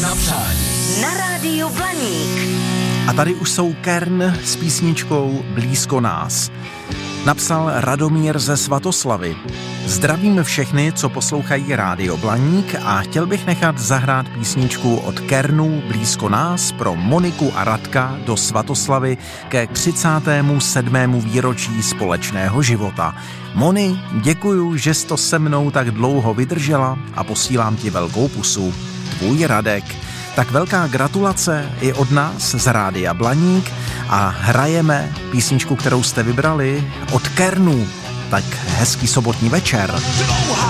na přání. Na rádiu Blaník. A tady už jsou Kern s písničkou Blízko nás. Napsal Radomír ze Svatoslavy. Zdravím všechny, co poslouchají Rádio Blaník a chtěl bych nechat zahrát písničku od Kernu Blízko nás pro Moniku a Radka do Svatoslavy ke 37. výročí společného života. Moni, děkuju, že jsi to se mnou tak dlouho vydržela a posílám ti velkou pusu. Tvůj Radek. Tak velká gratulace i od nás z Rádia Blaník a hrajeme písničku, kterou jste vybrali od Kernu. Tak hezký sobotní večer.